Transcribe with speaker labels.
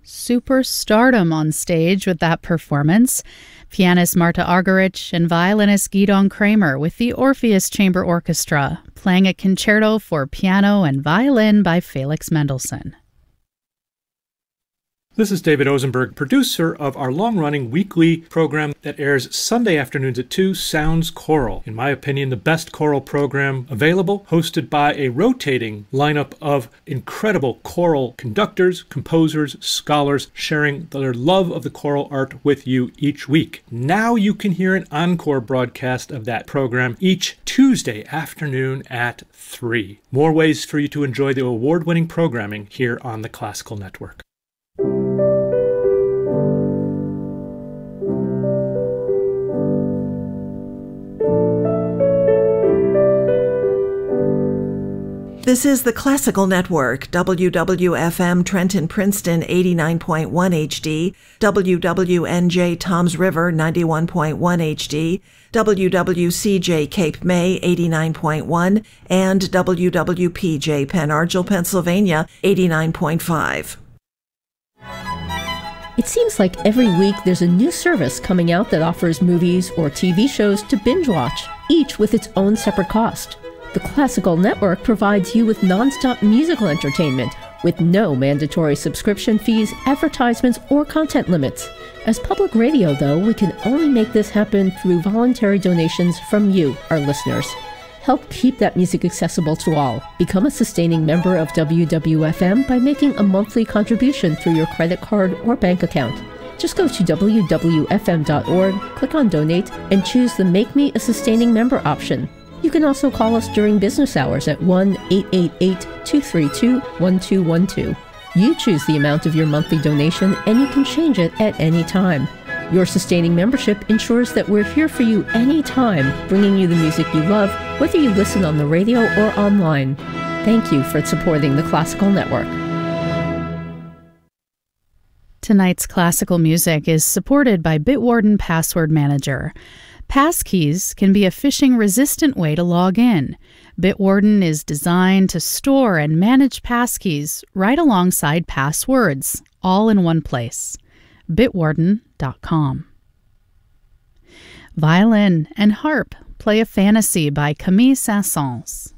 Speaker 1: superstardom on stage with that performance. Pianist Marta Argerich and violinist Gidon Kramer with the Orpheus Chamber Orchestra, playing a concerto for piano and violin by Felix Mendelssohn.
Speaker 2: This is David Osenberg, producer of our long-running weekly program that airs Sunday afternoons at 2, Sounds Choral. In my opinion, the best choral program available, hosted by a rotating lineup of incredible choral conductors, composers, scholars, sharing their love of the choral art with you each week. Now you can hear an encore broadcast of that program each Tuesday afternoon at 3. More ways for you to enjoy the award-winning programming here on the Classical Network.
Speaker 3: This is the Classical Network, WWFM Trenton Princeton 89.1 HD, WWNJ Toms River 91.1 HD, WWCJ Cape May 89.1, and WWPJ Penn Argyl, Pennsylvania 89.5.
Speaker 4: It seems like every week there's a new service coming out that offers movies or TV shows to binge watch, each with its own separate cost. The Classical Network provides you with nonstop musical entertainment with no mandatory subscription fees, advertisements, or content limits. As public radio, though, we can only make this happen through voluntary donations from you, our listeners. Help keep that music accessible to all. Become a sustaining member of WWFM by making a monthly contribution through your credit card or bank account. Just go to WWFM.org, click on Donate, and choose the Make Me a Sustaining Member option. You can also call us during business hours at 1-888-232-1212. You choose the amount of your monthly donation, and you can change it at any time. Your sustaining membership ensures that we're here for you anytime, bringing you the music you love, whether you listen on the radio or online. Thank you for supporting the Classical Network.
Speaker 1: Tonight's classical music is supported by Bitwarden Password Manager. Passkeys can be a phishing-resistant way to log in. Bitwarden is designed to store and manage passkeys right alongside passwords, all in one place. Bitwarden.com. Violin and harp play a fantasy by Camille Saint-Saëns.